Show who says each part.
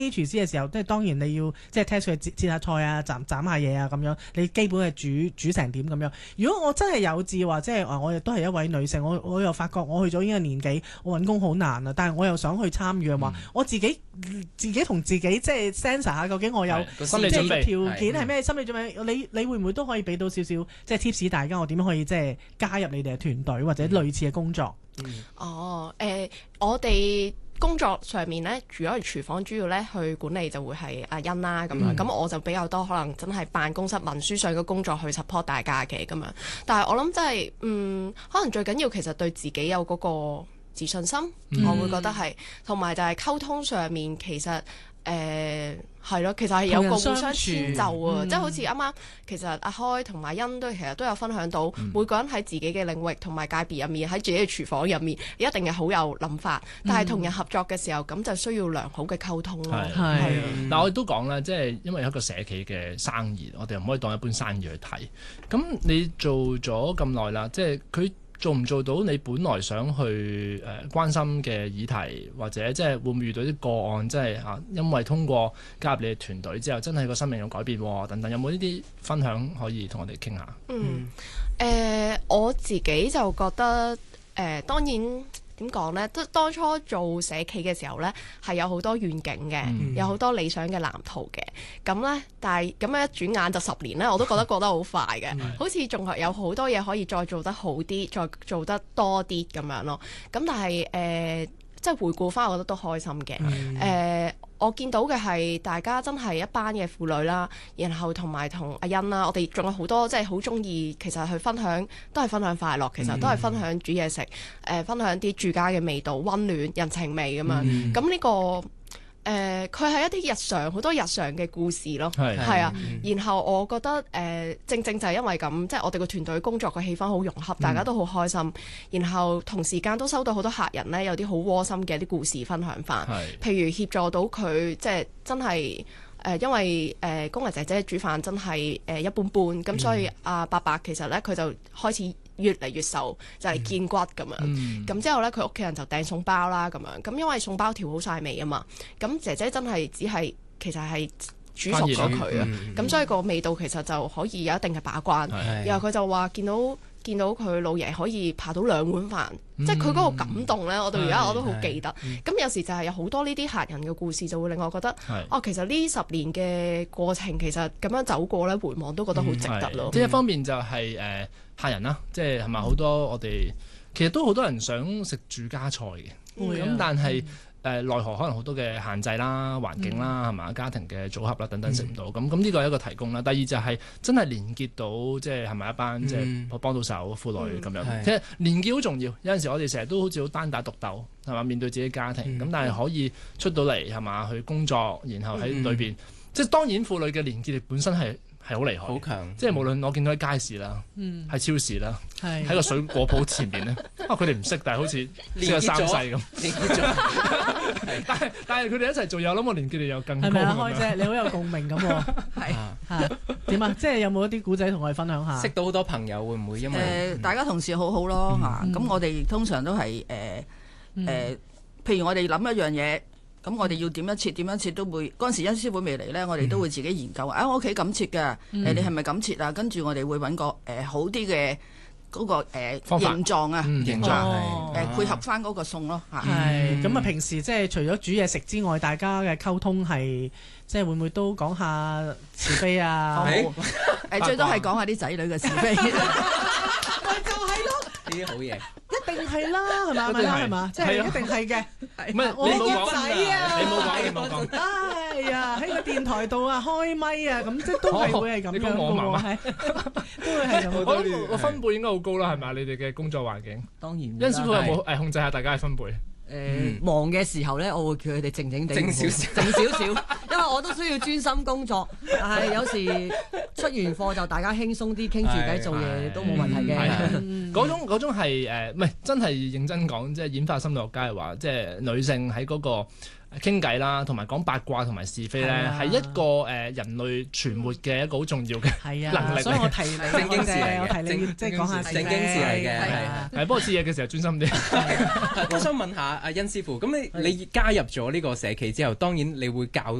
Speaker 1: 廚師嘅時候，即係當然你要即係 test 佢切下菜啊、斬下嘢啊咁樣，你基本係煮成點咁樣。如果我真係有志話，即係我亦都係一位女性，我又發覺我去咗呢個年紀，我揾工好難啊，但係我又想去參與嘅話，我自己同自己即係 sense 下，究竟我有
Speaker 2: 心理準備
Speaker 1: 條件係咩？心理準備，你會唔會都可以俾到少少即係 tips 大家，我點樣可以即係加入你哋嘅團隊或者類似嘅工作？
Speaker 3: 我哋工作上面咧，如果係廚房主要咧去管理就會係阿欣啦咁樣，咁我就比較多可能真係辦公室文書上嘅工作去 support 大家嘅咁樣。但係我諗真係可能最緊要其實對自己有嗰個自信心，我會覺得係，同埋就係溝通上面其實係咯，其實係有個互相遷就啊，即係好似啱啱其實阿開同埋欣都其實都有分享到，每個人喺自己嘅領域同埋界別入面，喺自己嘅廚房入面，一定係好有諗法，但係同人合作嘅時候，咁就需要良好嘅溝通咯。
Speaker 2: 係，但我亦都講啦，即係因為一個社企嘅生意，我哋唔可以當一般生意去睇。咁你做咗咁耐啦，即係佢做唔做到你本來想去關心嘅議題，或者即係會唔會遇到啲個案，即係因為通過加入你嘅團隊之後，真係個生命有改變等等，有冇呢啲分享可以同我哋傾下？
Speaker 3: 我自己就覺得當然。點講呢？當初做社企嘅時候呢，係有好多願景嘅，有好多理想嘅藍圖嘅。咁呢，但係咁樣一轉眼就10年呢，我都覺得過得好快嘅，好似仲係有好多嘢可以再做得好啲，再做得多啲咁樣咯。咁但係即係回顧翻，我覺得都開心嘅。我見到嘅係大家真係一班嘅婦女啦，然後同埋同阿欣啦，我哋仲有好多即係好中意，其實去分享都係分享快樂，其實都係分享煮嘢食，分享啲住家嘅味道、溫暖、人情味咁樣。咁呢個佢係一啲日常好多日常嘅故事咯，係啊。然後我覺得正正就係因為咁，即係我哋個團隊工作嘅氣氛好融洽，大家都好開心。然後同時間都收到好多客人呢，有啲好窩心嘅啲故事分享翻，譬如協助到佢即係真係因為工人姐姐煮飯真係一般般，咁所以伯伯其實呢，佢就開始越嚟越瘦，就係見骨咁樣。咁之後呢，佢屋企人就訂餸包啦咁樣。咁因為餸包調好晒味啊嘛，咁姐姐真係只係其實係煮熟咗佢啊。咁所以個味道其實就可以有一定嘅把關。然後佢就話見到佢老爺可以扒到2碗飯，即係佢嗰個感動呢，我到而家我都好記得。咁有時就係有好多呢啲客人嘅故事，就會令我覺得其實呢10年嘅過程，其實咁樣走過呢，回望都覺得好值得咯。
Speaker 2: 即係一方面就係客人啦，即係係咪好多我哋其實都好多人想食住家菜嘅，咁但係奈何可能好多嘅限制啦、環境啦，係嘛，家庭嘅組合啦等等食唔到，咁呢個係一個提供啦。第二就係真係連結到即係係咪一班即係幫到手婦女咁樣，其實連結好重要。有陣時我哋成日都好似好單打獨鬥係嘛，面對自己家庭咁，但係可以出到嚟係嘛去工作，然後喺裏邊即係當然婦女嘅連結力本身係好厲害，好強。即係無論我見到喺街市啦，喺超市啦，喺個水果鋪前面咧，佢哋唔識，但係好似識咗3世咁。連結咗，但係佢哋一齊做嘢，我諗我連結力又更高。係咪啊，
Speaker 1: 開姐？你好有共鳴咁喎。係點啊？即係有冇一啲古仔同我哋分享下？
Speaker 4: 識到好多朋友會唔會因為
Speaker 5: 大家同事好好咯嚇？咁我哋通常都係譬如我哋諗一樣嘢。咁我哋要點樣切都會，嗰陣時殷師傅未嚟呢，我哋都會自己研究我屋企咁切㗎，你係咪咁切啊？跟住我哋會揾個好啲嘅嗰個形狀啊，配合翻嗰個餸咯嚇。
Speaker 1: 係咁啊！平時即係除咗煮嘢食之外，大家嘅溝通係即係會唔會都講下是非啊？
Speaker 5: 最多係講下啲仔女嘅是非。
Speaker 1: 就係咯，
Speaker 4: 呢啲好嘢。
Speaker 1: 一定係啦，係嘛？係嘛？即係一定係嘅。
Speaker 2: 唔係我個仔啊！你冇講。
Speaker 1: 哎呀，喺個電台度啊，開咪啊，咁即係都係會係咁樣嘅喎，都會係咁。
Speaker 2: 我諗個分貝應該好高啦，係咪？你哋嘅工作環境。
Speaker 5: 當然。
Speaker 2: 殷師傅有冇控制下大家嘅分貝？
Speaker 6: 忙嘅時候咧，我會叫佢哋靜靜地，靜少少，因為我都需要專心工作。但係有時出完課就大家輕鬆啲傾住偈做嘢都冇問題嘅。
Speaker 2: 嗰種係唔係真係認真講，即係演化心理學家係話，即係女性喺嗰個傾偈啦，同埋講八卦同埋是非咧，係一個人類存活嘅一個好重要嘅能力。
Speaker 1: 所以我提你
Speaker 4: 正經事嚟嘅，
Speaker 1: 我提你即係講下
Speaker 4: 正經事嚟嘅，
Speaker 2: 係。不過試嘢嘅時候專心啲。
Speaker 4: 我想問下阿甄師傅，咁你加入咗呢個社企之後，當然你會教